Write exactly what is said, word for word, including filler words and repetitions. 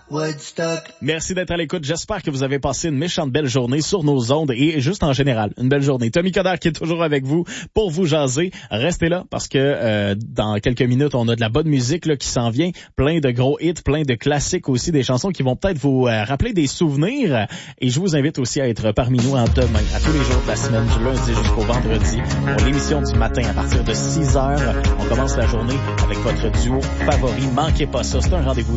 Woodstock. Merci d'être à l'écoute. J'espère que vous avez passé une méchante belle journée sur nos ondes et juste en général, une belle journée. Tommy Coderre qui est toujours avec vous pour vous jaser. Restez là parce que euh, dans quelques minutes, on a de la bonne musique là, qui s'en vient. Plein de gros hits, plein de classiques aussi, des chansons qui vont peut-être vous euh, rappeler des souvenirs. Et je vous invite aussi à être parmi nous en demain, à tous les jours de la semaine, du lundi jusqu'au vendredi, pour l'émission du matin à partir de six heures. On commence la journée avec votre duo favori. Manquez pas ça. C'est un rendez-vous